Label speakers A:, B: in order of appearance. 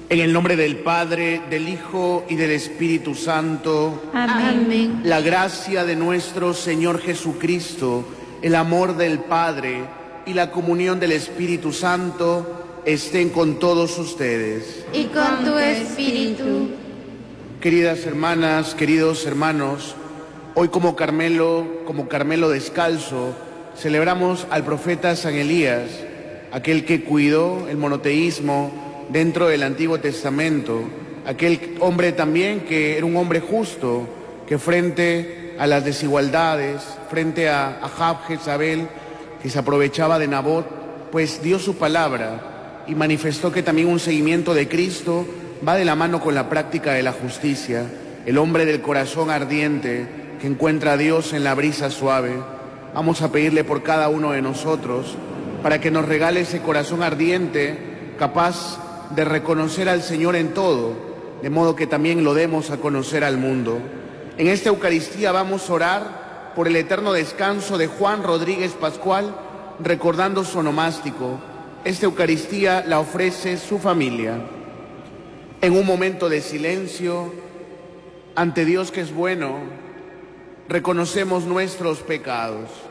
A: En el nombre del Padre, del Hijo y del Espíritu Santo.
B: Amén.
A: La gracia de nuestro Señor Jesucristo, el amor del Padre y la comunión del Espíritu Santo estén con todos ustedes.
B: Y con tu espíritu.
A: Queridas hermanas, queridos hermanos, hoy como Carmelo descalzo, celebramos al profeta San Elías, aquel que cuidó el monoteísmo dentro del Antiguo Testamento, aquel hombre también que era un hombre justo, que frente a las desigualdades, frente a Ahab, Jezabel, que se aprovechaba de Nabot, pues dio su palabra y manifestó que también un seguimiento de Cristo va de la mano con la práctica de la justicia. El hombre del corazón ardiente que encuentra a Dios en la brisa suave. Vamos a pedirle por cada uno de nosotros para que nos regale ese corazón ardiente, capaz de reconocer al Señor en todo, de modo que también lo demos a conocer al mundo. En esta Eucaristía vamos a orar por el eterno descanso de Juan Rodríguez Pascual, recordando su onomástico. Esta Eucaristía la ofrece su familia. En un momento de silencio, ante Dios que es bueno, reconocemos nuestros pecados.